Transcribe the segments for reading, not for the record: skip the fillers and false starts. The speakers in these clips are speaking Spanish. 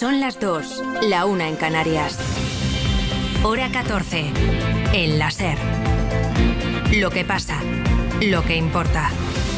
Son las 2, la 1 en Canarias. Hora 14, en la SER. Lo que pasa, lo que importa.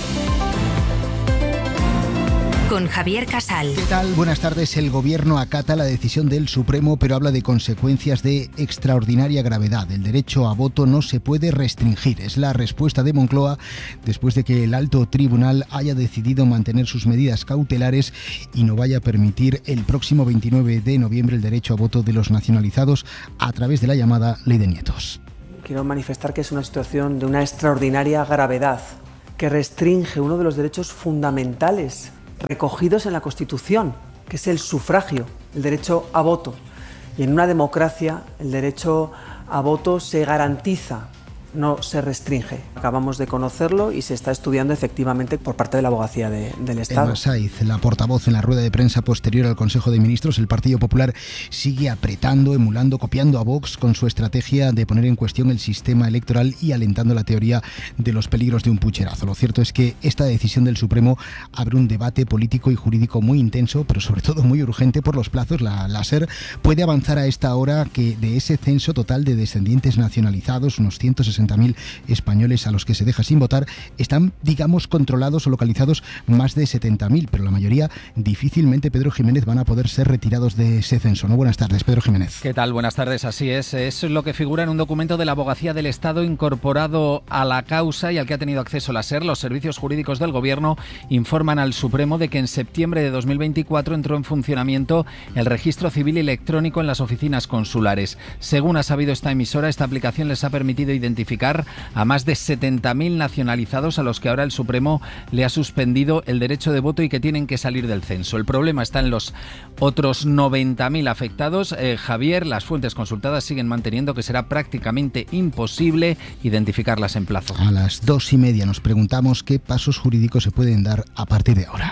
Con Javier Casal. ¿Qué tal? Buenas tardes. El Gobierno acata la decisión del Supremo, pero habla de consecuencias de extraordinaria gravedad. El derecho a voto no se puede restringir. Es la respuesta de Moncloa después de que el alto tribunal haya decidido mantener sus medidas cautelares y no vaya a permitir el próximo 29 de noviembre el derecho a voto de los nacionalizados a través de la llamada Ley de Nietos. Quiero manifestar que es una situación de una extraordinaria gravedad que restringe uno de los derechos fundamentales recogidos en la Constitución, que es el sufragio, el derecho a voto. Y en una democracia el derecho a voto se garantiza, no se restringe. Acabamos de conocerlo y se está estudiando efectivamente por parte de la Abogacía del Estado. Emma Saiz, la portavoz en la rueda de prensa posterior al Consejo de Ministros, el Partido Popular sigue apretando, emulando, copiando a Vox con su estrategia de poner en cuestión el sistema electoral y alentando la teoría de los peligros de un pucherazo. Lo cierto es que esta decisión del Supremo abre un debate político y jurídico muy intenso, pero sobre todo muy urgente por los plazos. La SER puede avanzar a esta hora que de ese censo total de descendientes nacionalizados, unos 160.000 españoles a los que se deja sin votar, están, digamos, controlados o localizados más de 70.000, pero la mayoría difícilmente, Pedro Jiménez, van a poder ser retirados de ese censo. ¿No? Buenas tardes, Pedro Jiménez. ¿Qué tal? Buenas tardes, así es. Es lo que figura en un documento de la Abogacía del Estado incorporado a la causa y al que ha tenido acceso la SER. Los servicios jurídicos del Gobierno informan al Supremo de que en septiembre de 2024 entró en funcionamiento el registro civil electrónico en las oficinas consulares. Según ha sabido esta emisora, esta aplicación les ha permitido identificar a más de 70.000 nacionalizados a los que ahora el Supremo le ha suspendido el derecho de voto y que tienen que salir del censo. El problema está en los otros 90.000 afectados. Javier, las fuentes consultadas siguen manteniendo que será prácticamente imposible identificarlas en plazo. A las 2:30 nos preguntamos qué pasos jurídicos se pueden dar a partir de ahora.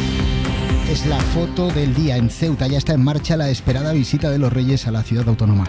Es la foto del día en Ceuta. Ya está en marcha la esperada visita de los Reyes a la ciudad autónoma.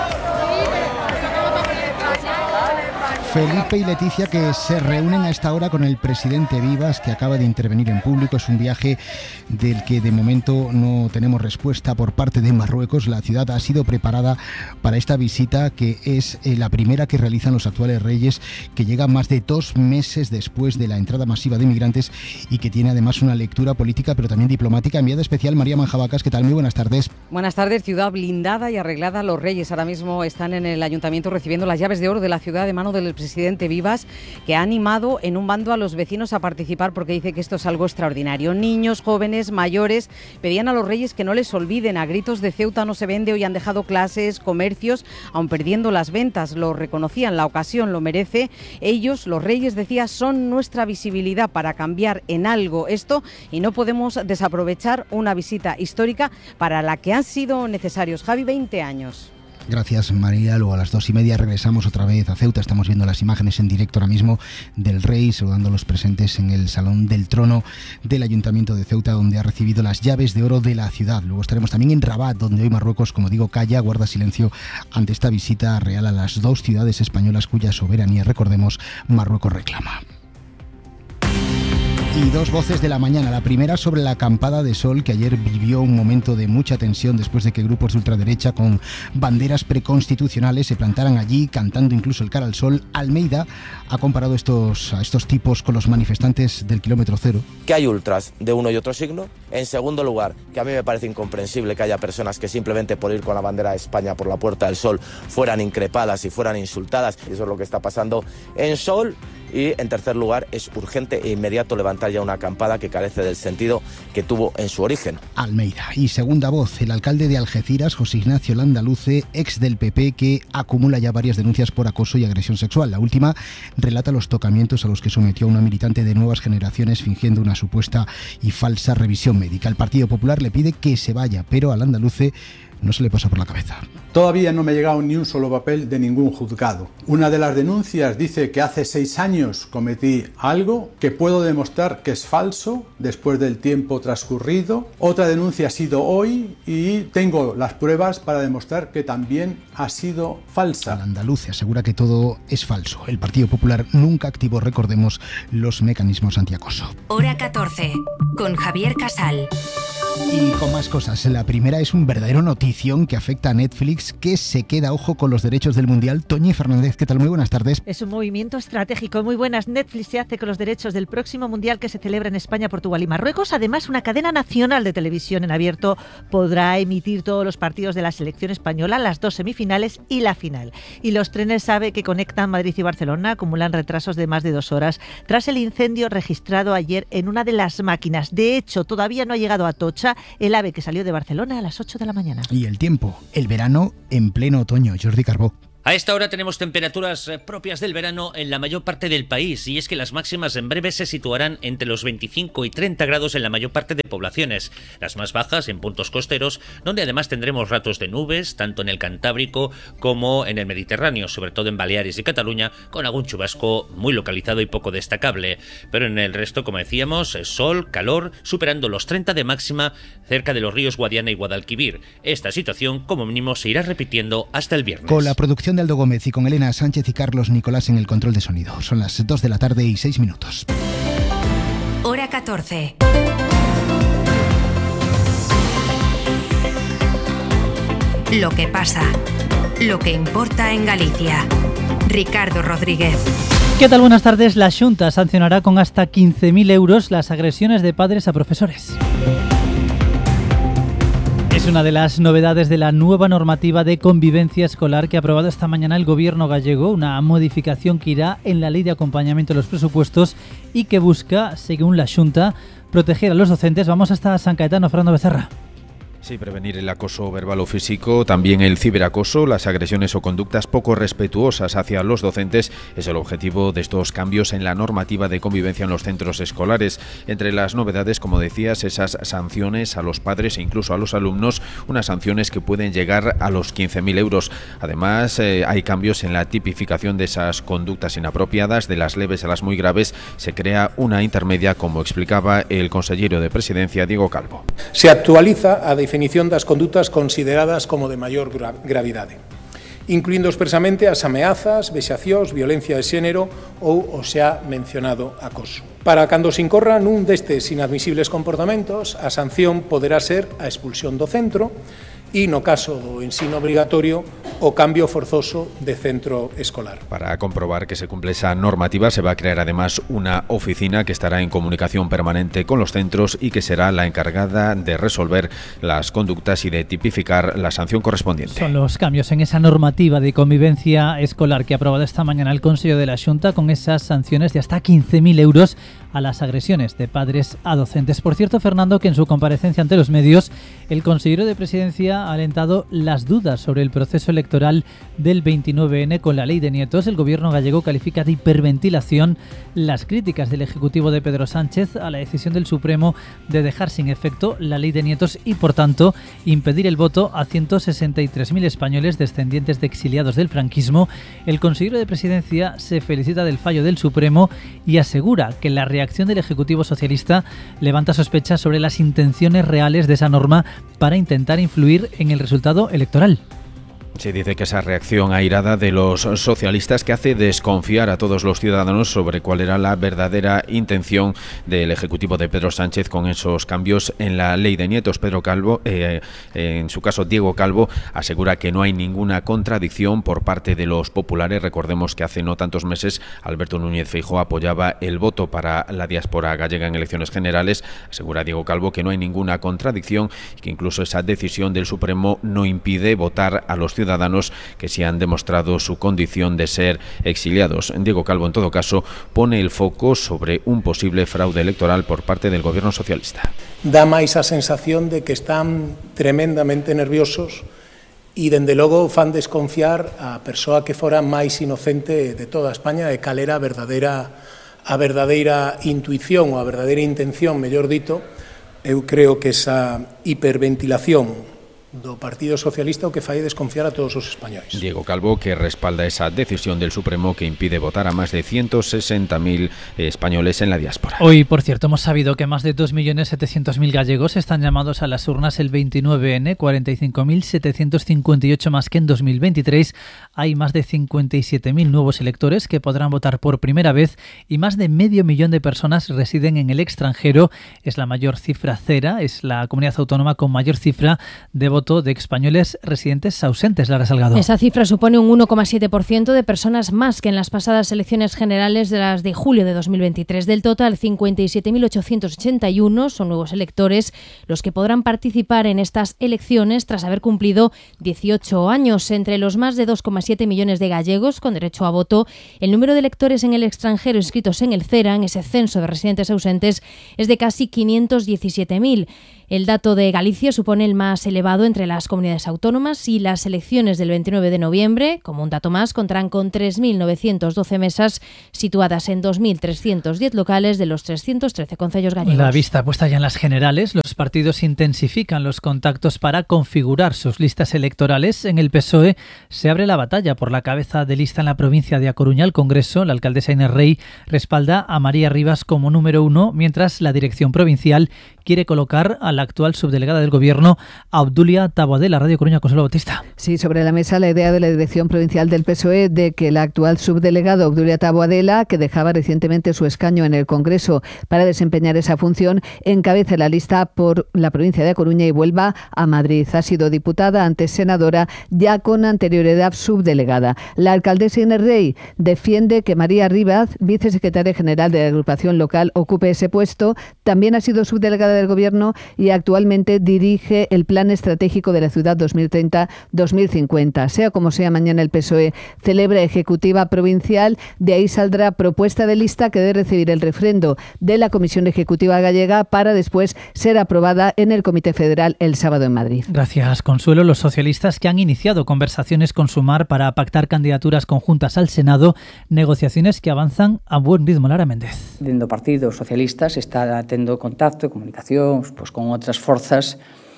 Felipe y Leticia, que se reúnen a esta hora con el presidente Vivas, que acaba de intervenir en público. Es un viaje del que de momento no tenemos respuesta por parte de Marruecos. La ciudad ha sido preparada para esta visita, que es la primera que realizan los actuales reyes, que llega más de 2 meses después de la entrada masiva de migrantes y que tiene además una lectura política pero también diplomática. Enviada especial María Manjabacas, ¿qué tal? Muy buenas tardes. Buenas tardes. Ciudad blindada y arreglada. Los reyes ahora mismo están en el ayuntamiento recibiendo las llaves de oro de la ciudad de mano del presidente Vivas, que ha animado en un bando a los vecinos a participar porque dice que esto es algo extraordinario. Niños, jóvenes, mayores pedían a los reyes que no les olviden. A gritos de Ceuta no se vende. Hoy han dejado clases, comercios, aun perdiendo las ventas. Lo reconocían, la ocasión lo merece. Ellos, los reyes, decía, son nuestra visibilidad para cambiar en algo esto y no podemos desaprovechar una visita histórica para la que han sido necesarios, Javi, 20 años. Gracias, María. Luego a las 2:30 regresamos otra vez a Ceuta. Estamos viendo las imágenes en directo ahora mismo del rey saludando a los presentes en el Salón del Trono del Ayuntamiento de Ceuta, donde ha recibido las llaves de oro de la ciudad. Luego estaremos también en Rabat, donde hoy Marruecos, como digo, calla, guarda silencio ante esta visita real a las 2 ciudades españolas cuya soberanía, recordemos, Marruecos reclama. Y 2 voces de la mañana. La primera sobre la acampada de Sol, que ayer vivió un momento de mucha tensión después de que grupos de ultraderecha con banderas preconstitucionales se plantaran allí, cantando incluso el Cara al Sol. Almeida ha comparado a estos tipos con los manifestantes del kilómetro cero. Que hay ultras de uno y otro signo. En segundo lugar, que a mí me parece incomprensible que haya personas que simplemente por ir con la bandera de España por la Puerta del Sol fueran increpadas y fueran insultadas. Y eso es lo que está pasando en Sol. Y en tercer lugar, es urgente e inmediato levantar ya una acampada que carece del sentido que tuvo en su origen. Almeida. Y segunda voz, el alcalde de Algeciras, José Ignacio Landaluce, ex del PP, que acumula ya varias denuncias por acoso y agresión sexual. La última relata los tocamientos a los que sometió a una militante de Nuevas Generaciones fingiendo una supuesta y falsa revisión médica. El Partido Popular le pide que se vaya, pero a Landaluce no se le pasa por la cabeza. Todavía no me ha llegado ni un solo papel de ningún juzgado. Una de las denuncias dice que hace 6 años cometí algo que puedo demostrar que es falso después del tiempo transcurrido. Otra denuncia ha sido hoy y tengo las pruebas para demostrar que también ha sido falsa. Landaluce asegura que todo es falso. El Partido Popular nunca activó, recordemos, los mecanismos antiacoso. Hora 14, con Javier Casal. Y con más cosas. La primera es un verdadero notición que afecta a Netflix, que se queda, ojo, con los derechos del Mundial. Toñi Fernández, ¿qué tal? Muy buenas tardes. Es un movimiento estratégico. Muy buenas. Netflix se hace con los derechos del próximo Mundial que se celebra en España, Portugal y Marruecos. Además, una cadena nacional de televisión en abierto podrá emitir todos los partidos de la selección española, las 2 semifinales y la final. Y los trenes AVE que conectan Madrid y Barcelona acumulan retrasos de más de 2 horas tras el incendio registrado ayer en una de las máquinas. De hecho, todavía no ha llegado a Atocha el AVE que salió de Barcelona a las 8 de la mañana. Y el tiempo, el verano en pleno otoño. Jordi Carbó. A esta hora tenemos temperaturas propias del verano en la mayor parte del país, y es que las máximas en breve se situarán entre los 25 y 30 grados en la mayor parte de poblaciones, las más bajas en puntos costeros, donde además tendremos ratos de nubes, tanto en el Cantábrico como en el Mediterráneo, sobre todo en Baleares y Cataluña, con algún chubasco muy localizado y poco destacable. Pero en el resto, como decíamos, sol, calor, superando los 30 de máxima cerca de los ríos Guadiana y Guadalquivir. Esta situación, como mínimo, se irá repitiendo hasta el viernes. Con la producción de Aldo Gómez y con Elena Sánchez y Carlos Nicolás en el control de sonido. Son las 2 de la tarde y 6 minutos. Hora 14. Lo que pasa, lo que importa en Galicia. Ricardo Rodríguez. ¿Qué tal? Buenas tardes. La Xunta sancionará con hasta 15.000 euros las agresiones de padres a profesores. Es una de las novedades de la nueva normativa de convivencia escolar que ha aprobado esta mañana el Gobierno gallego, una modificación que irá en la ley de acompañamiento de los presupuestos y que busca, según la Xunta, proteger a los docentes. Vamos hasta San Caetano, Fernando Becerra. Sí, prevenir el acoso verbal o físico, también el ciberacoso, las agresiones o conductas poco respetuosas hacia los docentes es el objetivo de estos cambios en la normativa de convivencia en los centros escolares. Entre las novedades, como decías, esas sanciones a los padres e incluso a los alumnos, unas sanciones que pueden llegar a los 15.000 euros. Además, hay cambios en la tipificación de esas conductas inapropiadas, de las leves a las muy graves. Se crea una intermedia, como explicaba el consellero de Presidencia, Diego Calvo. Se actualiza a definición das condutas consideradas como de maior gravidade, incluindo expresamente as ameazas, vexacións, violencia de xénero ou o xa mencionado acoso. Para cando se incorra nun destes inadmisibles comportamentos, a sanción poderá ser a expulsión do centro e, no caso do ensino obrigatorio, o cambio forzoso de centro escolar. Para comprobar que se cumple esa normativa, se va a crear además una oficina que estará en comunicación permanente con los centros y que será la encargada de resolver las conductas y de tipificar la sanción correspondiente. Son los cambios en esa normativa de convivencia escolar que ha aprobado esta mañana el Consejo de la Xunta, con esas sanciones de hasta 15.000 euros a las agresiones de padres a docentes. Por cierto, Fernando, que en su comparecencia ante los medios, el consejero de Presidencia ha alentado las dudas sobre el proceso electoral del 29N con la ley de nietos. El Gobierno gallego califica de hiperventilación las críticas del Ejecutivo de Pedro Sánchez a la decisión del Supremo de dejar sin efecto la ley de nietos y, por tanto, impedir el voto a 163.000 españoles descendientes de exiliados del franquismo. El consejero de Presidencia se felicita del fallo del Supremo y asegura que la reacción del Ejecutivo socialista levanta sospechas sobre las intenciones reales de esa norma para intentar influir en el resultado electoral. Se dice que esa reacción airada de los socialistas que hace desconfiar a todos los ciudadanos sobre cuál era la verdadera intención del Ejecutivo de Pedro Sánchez con esos cambios en la ley de nietos. Pedro Calvo, en su caso Diego Calvo, asegura que no hay ninguna contradicción por parte de los populares. Recordemos que hace no tantos meses Alberto Núñez Feijóo apoyaba el voto para la diáspora gallega en elecciones generales. Asegura Diego Calvo que no hay ninguna contradicción y que incluso esa decisión del Supremo no impide votar a los ciudadanos que sí han demostrado su condición de ser exiliados. Diego Calvo, en todo caso, pone el foco sobre un posible fraude electoral por parte del Gobierno socialista. Dá máis a sensación de que están tremendamente nerviosos e, dende logo, fan desconfiar a persoa que fora máis inocente de toda España de cal era a verdadeira intuición ou a verdadeira intención, mellor dito. Eu creo que esa hiperventilación do Partido Socialista o que fai desconfiar a todos os españoles. Diego Calvo, que respalda esa decisión del Supremo que impide votar a más de 160.000 españoles en la diáspora. Hoy, por cierto, hemos sabido que más de 2.700.000 gallegos están llamados a las urnas el 29N, 45.758 más que en 2023. Hay más de 57.000 nuevos electores que podrán votar por primera vez y más de 500.000 de personas residen en el extranjero. Es la mayor cifra cera, es la comunidad autónoma con mayor cifra de voto de españoles residentes ausentes. Lara Salgado. Esa cifra supone un 1,7% de personas más que en las pasadas elecciones generales de las de julio de 2023. Del total, 57.881 son nuevos electores los que podrán participar en estas elecciones tras haber cumplido 18 años. Entre los más de 2,7 millones de gallegos con derecho a voto, el número de electores en el extranjero inscritos en el CERA, en ese censo de residentes ausentes, es de casi 517.000. El dato de Galicia supone el más elevado entre las comunidades autónomas y las elecciones del 29 de noviembre, como un dato más, contarán con 3.912 mesas situadas en 2.310 locales de los 313 concellos gallegos. La vista puesta ya en las generales, los partidos intensifican los contactos para configurar sus listas electorales. En el PSOE se abre la batalla por la cabeza de lista en la provincia de A Coruña. El Congreso, la alcaldesa Inés Rey, respalda a María Rivas como número 1, mientras la dirección provincial quiere colocar a la actual subdelegada del Gobierno, Obdulia Taboadela. Radio Coruña, Consuelo Bautista. Sí, sobre la mesa la idea de la dirección provincial del PSOE de que la actual subdelegada, Obdulia Taboadela, que dejaba recientemente su escaño en el Congreso para desempeñar esa función, encabece la lista por la provincia de A Coruña y vuelva a Madrid. Ha sido diputada, antes senadora, ya con anterioridad subdelegada. La alcaldesa Inés Rey defiende que María Rivas, vicesecretaria general de la agrupación local, ocupe ese puesto. También ha sido subdelegada del Gobierno y actualmente dirige el Plan Estratégico de la Ciudad 2030-2050. Sea como sea, mañana el PSOE celebra ejecutiva provincial. De ahí saldrá propuesta de lista que debe recibir el refrendo de la Comisión Ejecutiva Gallega para después ser aprobada en el Comité Federal el sábado en Madrid. Gracias, Consuelo. Los socialistas que han iniciado conversaciones con Sumar para pactar candidaturas conjuntas al Senado, negociaciones que avanzan a buen ritmo. Lara Méndez. Dentro do Partido Socialista se está tendo contacto e comunicación con outras forzas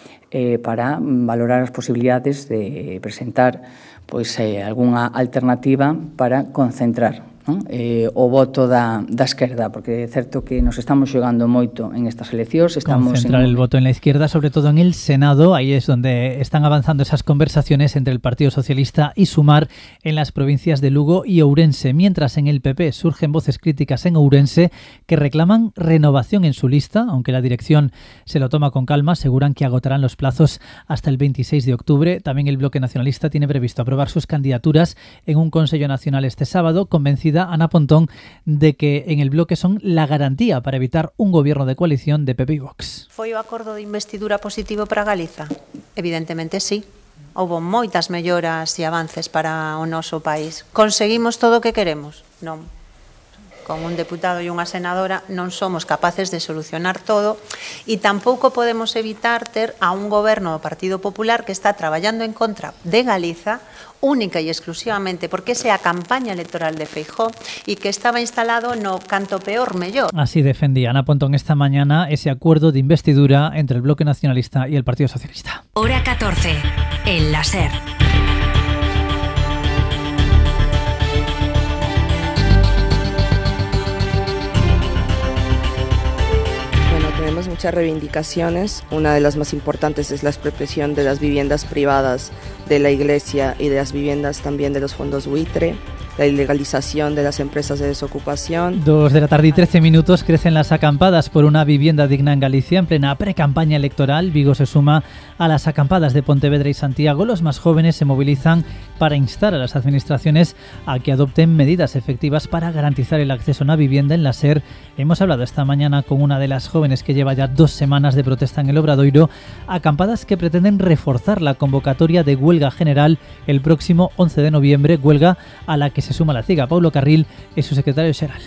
para valorar as posibilidades de presentar algunha alternativa para concentrar o voto da esquerda, porque é certo que nos estamos xogando moito en estas eleccións. Concentrar el voto en la izquierda, sobre todo en el Senado. Ahí es donde están avanzando esas conversaciones entre el Partido Socialista y Sumar en las provincias de Lugo y Ourense, mientras en el PP surgen voces críticas en Ourense que reclaman renovación en su lista, aunque la dirección se lo toma con calma. Aseguran que agotarán los plazos hasta el 26 de octubre. También el Bloque Nacionalista tiene previsto aprobar sus candidaturas en un Consejo Nacional este sábado, convencida Ana Pontón de que en el bloque son la garantía para evitar un gobierno de coalición de PP y Vox. Foi o acordo de investidura positivo para Galiza? Evidentemente sí. Houbo moitas melloras e avances para o noso país. Conseguimos todo o que queremos? Non. Con un deputado e unha senadora non somos capaces de solucionar todo e tampouco podemos evitar ter a un goberno do Partido Popular que está traballando en contra de Galiza única e exclusivamente porque esa é a campaña electoral de Feijóo e que estaba instalado no canto peor mellor. Así defendía Ana Pontón esta mañana ese acuerdo de investidura entre el Bloque Nacionalista y el Partido Socialista. Hora 14, en la SER. Tenemos muchas reivindicaciones. Una de las más importantes es la expropiación de las viviendas privadas de la Iglesia y de las viviendas también de los fondos buitre, la ilegalización de las empresas de desocupación. 2:13 p.m. Crecen las acampadas por una vivienda digna en Galicia en plena pre-campaña electoral. Vigo se suma a las acampadas de Pontevedra y Santiago. Los más jóvenes se movilizan para instar a las administraciones a que adopten medidas efectivas para garantizar el acceso a una vivienda. En la SER hemos hablado esta mañana con una de las jóvenes que lleva ya 2 semanas de protesta en el Obradoiro. Acampadas que pretenden reforzar la convocatoria de huelga general el próximo 11 de noviembre, huelga a la que se suma la CIGA. Paulo Carril é su secretario xeral.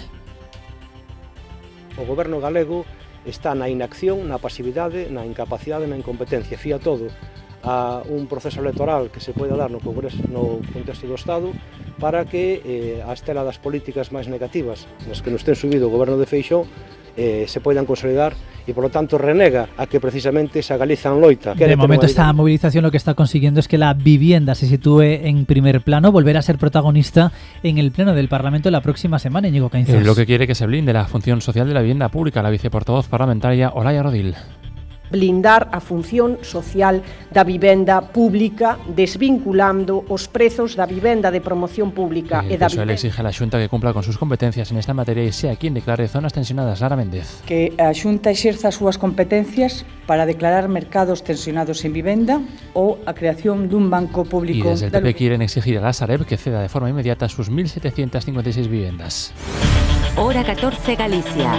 O goberno galego está na inacción, na pasividade, na incapacidade, na incompetencia. Fía todo a un proceso electoral que se pode dar no Congreso, no contexto do Estado, para que a estela das políticas máis negativas nas que nos ten subido o goberno de Feixóo se poidan consolidar e, polo tanto, renega a que precisamente esa Galiza en loita. De momento esta movilización lo que está consiguiendo es que la vivienda se sitúe en primer plano, volver a ser protagonista en el pleno del Parlamento la próxima semana, Íñigo Caínzas. Lo que quiere que se blinde la función social de la vivienda pública, la viceportavoz parlamentaria Olaya Rodil. Blindar a función social da vivenda pública desvinculando os prezos da vivenda de promoción pública e da vivenda. Exige a la Xunta que cumpla con sus competencias en esta materia e sea quien declare zonas tensionadas. Lara Méndez. Que a Xunta exerza as súas competencias para declarar mercados tensionados en vivenda ou a creación dun banco público. Y desde el PP quieren exigir a la Sareb que ceda de forma inmediata sus 1.756 viviendas. Hora 14 Galicia.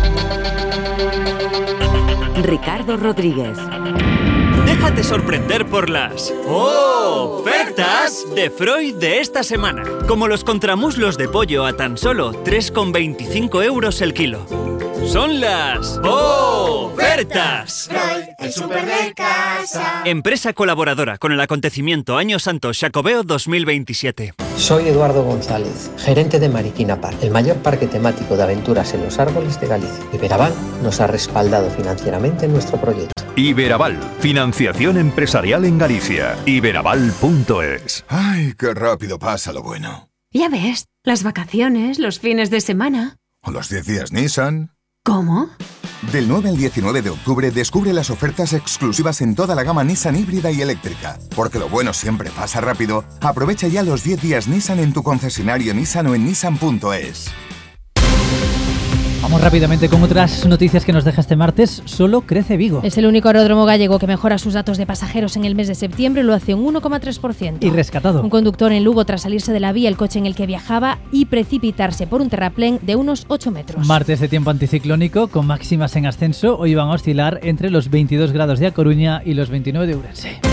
Ricardo Rodríguez. Déjate sorprender por las ofertas de Freud de esta semana. Como los contramuslos de pollo a tan solo 3,25 euros el kilo. Son las ofertas. Freud, el súper de casa. Empresa colaboradora con el acontecimiento Año Santo Xacobeo 2027. Soy Eduardo González, gerente de Mariquina Park, el mayor parque temático de aventuras en los árboles de Galicia. Iberaval nos ha respaldado financieramente en nuestro proyecto. Iberaval, financiación empresarial en Galicia. Iberaval.es. Ay, qué rápido pasa lo bueno. Ya ves, las vacaciones, los fines de semana. O los 10 días Nissan. ¿Cómo? Del 9 al 19 de octubre descubre las ofertas exclusivas en toda la gama Nissan híbrida y eléctrica. Porque lo bueno siempre pasa rápido. Aprovecha ya los 10 días Nissan en tu concesionario Nissan o en Nissan.es. Vamos rápidamente con otras noticias que nos deja este martes. Solo crece Vigo. Es el único aeródromo gallego que mejora sus datos de pasajeros en el mes de septiembre. Lo hace un 1,3%. Y rescatado. Un conductor en Lugo tras salirse de la vía el coche en el que viajaba y precipitarse por un terraplén de unos 8 metros. Martes de tiempo anticiclónico con máximas en ascenso. Hoy van a oscilar entre los 22 grados de A Coruña y los 29 de Ourense.